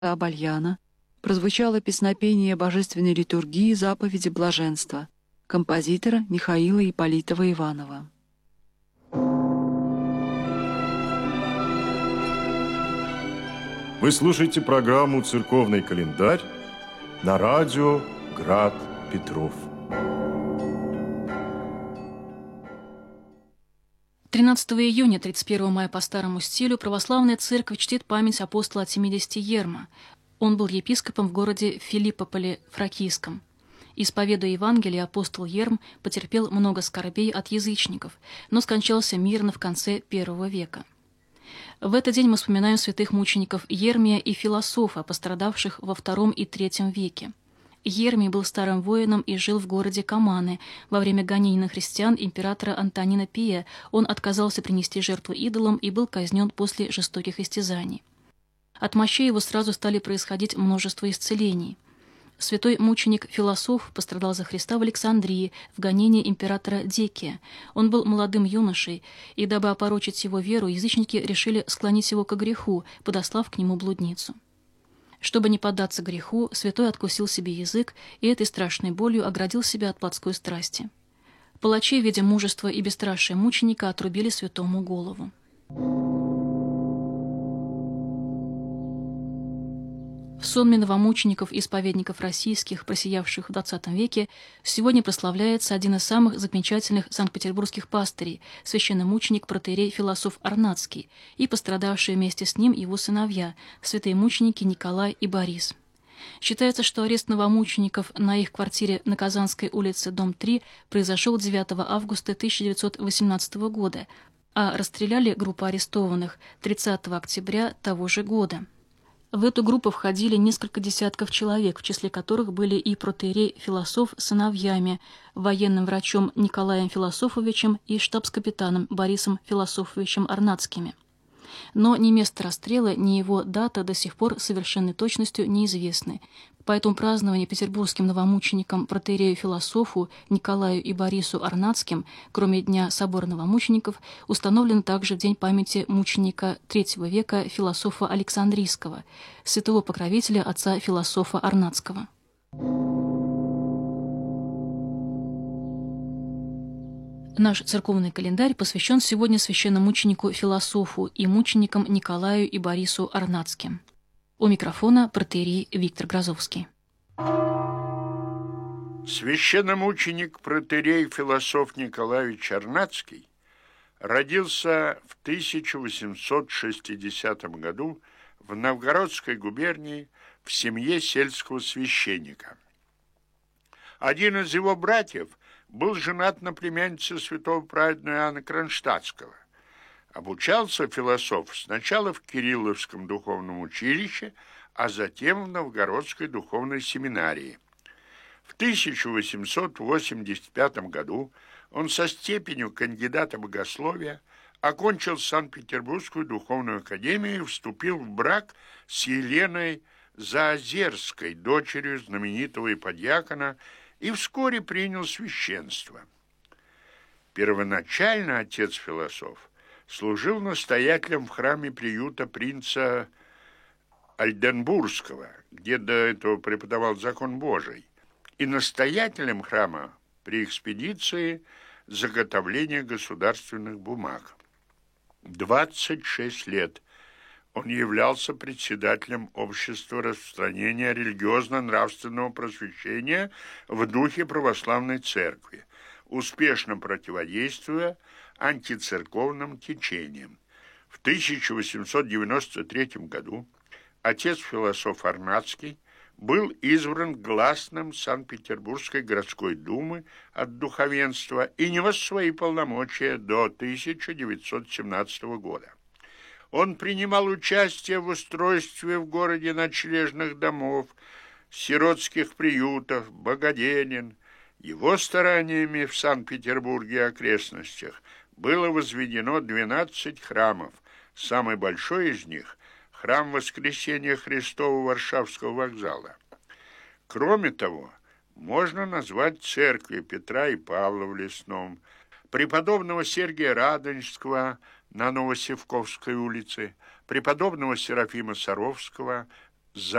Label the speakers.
Speaker 1: Абальяна прозвучало песнопение божественной литургии заповеди блаженства композитора Михаила Ипполитова Иванова.
Speaker 2: Вы слушаете программу «Церковный календарь» на радио «Град Петров».
Speaker 3: 13 июня, 31 мая по старому стилю, православная церковь чтит память апостола от 70 Ерма. Он был епископом в городе Филиппополе Фракийском. Исповедуя Евангелие, апостол Ерм потерпел много скорбей от язычников, но скончался мирно в конце I века. В этот день мы вспоминаем святых мучеников Ермия и Философа, пострадавших во II и III веке. Ермий был старым воином и жил в городе Каманы. Во время гонений на христиан императора Антонина Пия он отказался принести жертву идолам и был казнен после жестоких истязаний. От мощей его сразу стали происходить множество исцелений. Святой мученик Философ пострадал за Христа в Александрии в гонении императора Декия. Он был молодым юношей, и дабы опорочить его веру, язычники решили склонить его ко греху, подослав к нему блудницу. Чтобы не поддаться греху, святой откусил себе язык и этой страшной болью оградил себя от плотской страсти. Палачи, видя мужество и бесстрашие мученика, отрубили святому голову. В сонме новомучеников и исповедников российских, просиявших в XX веке, сегодня прославляется один из самых замечательных санкт-петербургских пастырей, священномученик протоиерей Философ Арнацкий, и пострадавшие вместе с ним его сыновья, святые мученики Николай и Борис. Считается, что арест новомучеников на их квартире на Казанской улице, дом 3, произошел 9 августа 1918 года, а расстреляли группу арестованных 30 октября того же года. В эту группу входили несколько десятков человек, в числе которых были и протоиерей Философ с сыновьями, военным врачом Николаем Философовичем и штабс-капитаном Борисом Философовичем Арнацкими. Но ни место расстрела, ни его дата до сих пор совершенной точностью неизвестны. Поэтому празднование петербургским новомученикам протоиерею Философу Николаю и Борису Арнацким, кроме Дня собора новомучеников, установлено также в день памяти мученика III века Философа Александрийского, святого покровителя отца Философа Арнацкого. Наш церковный календарь посвящен сегодня священномученику Философу и мученикам Николаю и Борису Арнацким. У микрофона протоиерей Виктор Грозовский.
Speaker 4: Священномученик протоиерей Философ Николаевич Арнацкий родился в 1860 году в Новгородской губернии в семье сельского священника. Один из его братьев был женат на племяннице святого праведного Иоанна Кронштадтского. Обучался Философ сначала в Кирилловском духовном училище, а затем в Новгородской духовной семинарии. В 1885 году он со степенью кандидата богословия окончил Санкт-Петербургскую духовную академию и вступил в брак с Еленой Заозерской, дочерью знаменитого иподьякона, и вскоре принял священство. Первоначально отец Философ служил настоятелем в храме приюта принца Альденбургского, где до этого преподавал закон Божий, и настоятелем храма при экспедиции заготовления государственных бумаг. 26 лет он являлся председателем общества распространения религиозно-нравственного просвещения в духе православной церкви, успешно противодействуя антицерковным течениям. В 1893 году отец Философ Арнацкий был избран гласным Санкт-Петербургской городской думы от духовенства и нес свои полномочия до 1917 года. Он принимал участие в устройстве в городе ночлежных домов, сиротских приютов, богоделен. Его стараниями в Санкт-Петербурге и окрестностях было возведено 12 храмов. Самый большой из них – храм Воскресения Христова Варшавского вокзала. Кроме того, можно назвать церкви Петра и Павла в Лесном, преподобного Сергия Радонежского на Новосевковской улице, преподобного Серафима Саровского с